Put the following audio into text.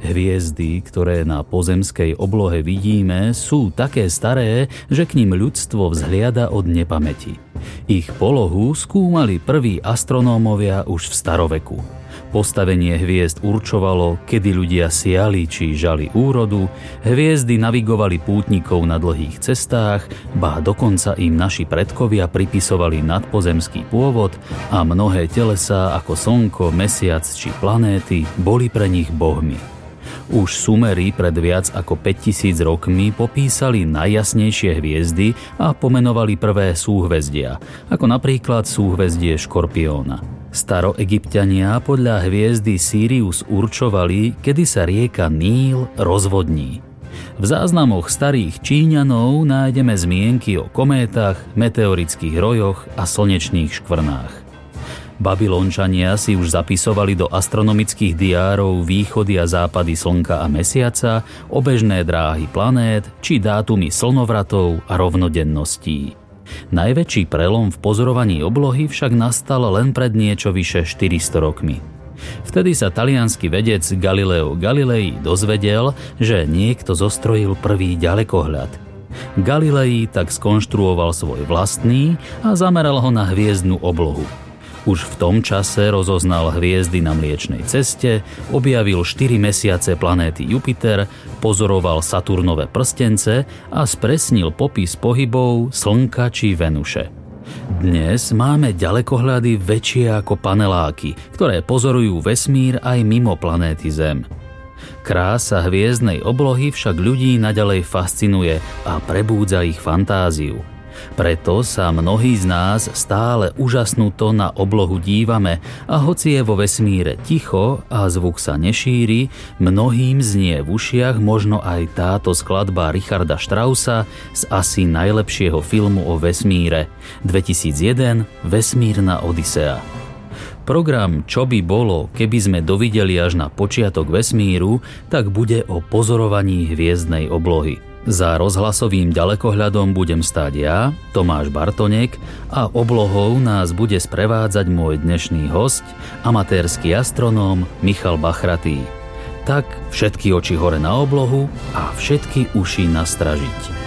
Hviezdy, ktoré na pozemskej oblohe vidíme, sú také staré, že k nim ľudstvo vzhliada od nepamäti. Ich polohu skúmali prví astronómovia už v staroveku. Postavenie hviezd určovalo, kedy ľudia siali či žali úrodu, hviezdy navigovali pútnikov na dlhých cestách, ba dokonca im naši predkovia pripisovali nadpozemský pôvod a mnohé telesá ako slnko, mesiac či planéty boli pre nich bohmi. Už Sumeri pred viac ako 5000 rokmi popísali najjasnejšie hviezdy a pomenovali prvé súhvezdia, ako napríklad súhvezdie Škorpióna. Staroegypťania podľa hviezdy Sirius určovali, kedy sa rieka Níl rozvodní. V záznamoch starých Číňanov nájdeme zmienky o kométach, meteorických rojoch a slnečných škvrnách. Babylončania si už zapisovali do astronomických diárov východy a západy slnka a mesiaca, obežné dráhy planét či dátumy slnovratov a rovnodenností. Najväčší prelom v pozorovaní oblohy však nastal len pred niečo vyše 400 rokmi. Vtedy sa taliansky vedec Galileo Galilei dozvedel, že niekto zostrojil prvý ďalekohľad. Galilei tak skonštruoval svoj vlastný a zameral ho na hviezdnu oblohu. Už v tom čase rozoznal hviezdy na Mliečnej ceste, objavil 4 mesiace planéty Jupiter, pozoroval Saturnove prstence a spresnil popis pohybov Slnka či Venuše. Dnes máme ďalekohľady väčšie ako paneláky, ktoré pozorujú vesmír aj mimo planéty Zem. Krása hviezdnej oblohy však ľudí naďalej fascinuje a prebúdza ich fantáziu. Preto sa mnohí z nás stále úžasnuto na oblohu dívame a hoci je vo vesmíre ticho a zvuk sa nešíri, mnohým znie v ušiach možno aj táto skladba Richarda Straussa z asi najlepšieho filmu o vesmíre 2001 Vesmírna Odysea. Program Čo by bolo, keby sme dovideli až na počiatok vesmíru, tak bude o pozorovaní hviezdnej oblohy. Za rozhlasovým ďalekohľadom budem stáť ja, Tomáš Bartonek, a oblohou nás bude sprevádzať môj dnešný hosť, amatérsky astronóm Michal Bachratý. Tak všetky oči hore na oblohu a všetky uši nastražiť.